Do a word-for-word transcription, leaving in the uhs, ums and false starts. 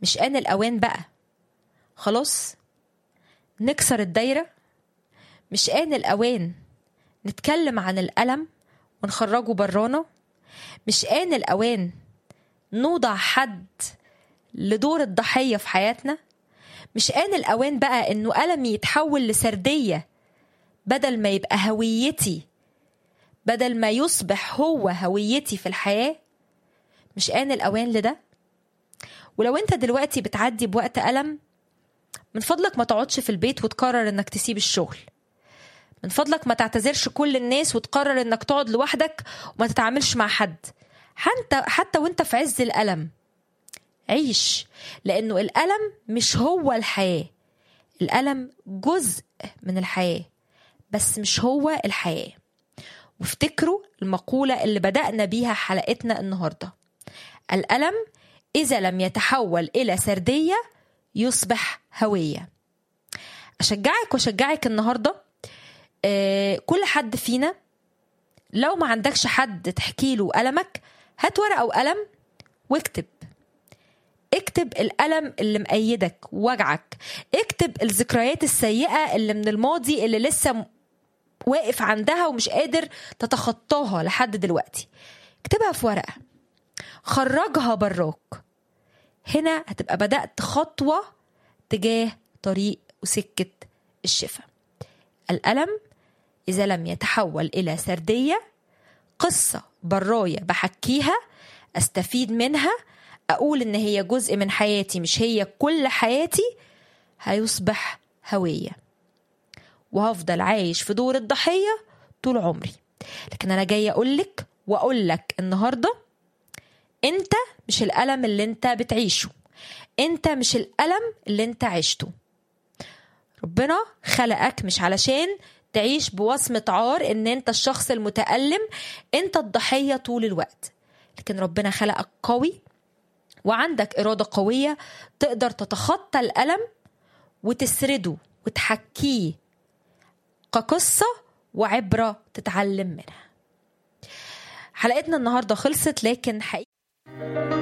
مش آن الأوان بقى خلاص نكسر الدايرة؟ مش آن الأوان نتكلم عن الألم ونخرجه برانا؟ مش آن الأوان نوضع حد لدور الضحية في حياتنا؟ مش آن الأوان بقى إنه ألمي يتحول لسردية بدل ما يبقى هويتي، بدل ما يصبح هو هويتي في الحياة؟ مش آن الأوان لده؟ ولو أنت دلوقتي بتعدي بوقت ألم، من فضلك ما تقعدش في البيت وتقرر إنك تسيب الشغل. من فضلك ما تعتذرش كل الناس وتقرر إنك تقعد لوحدك وما تتعاملش مع حد. حتى حتى وانت في عز الألم عيش، لأنه الألم مش هو الحياة. الألم جزء من الحياة بس مش هو الحياة. وافتكروا المقولة اللي بدأنا بيها حلقتنا النهاردة: الألم إذا لم يتحول إلى سردية يصبح هوية. أشجعك وأشجعك النهاردة، آه كل حد فينا لو ما عندكش حد تحكي له ألمك، هات ورقة وقلم واكتب. اكتب الألم اللي مقيدك ووجعك، اكتب الذكريات السيئة اللي من الماضي اللي لسه واقف عندها ومش قادر تتخطاها لحد دلوقتي. اكتبها في ورقة، خرجها براك. هنا هتبقى بدأت خطوة تجاه طريق وسكة الشفاء. الألم إذا لم يتحول إلى سردية، قصة براية بحكيها، أستفيد منها، أقول إن هي جزء من حياتي مش هي كل حياتي، هيصبح هوية وهفضل عايش في دور الضحية طول عمري. لكن أنا جاية أقولك وأقولك النهاردة: أنت مش الألم اللي أنت بتعيشه، أنت مش الألم اللي أنت عشته. ربنا خلقك مش علشان تعيش بوصمة عار إن أنت الشخص المتألم، أنت الضحية طول الوقت. لكن ربنا خلقك قوي وعندك إرادة قوية تقدر تتخطى الألم وتسرده وتحكيه كقصة وعبرة تتعلم منها. حلقتنا النهاردة خلصت، لكن حقيقة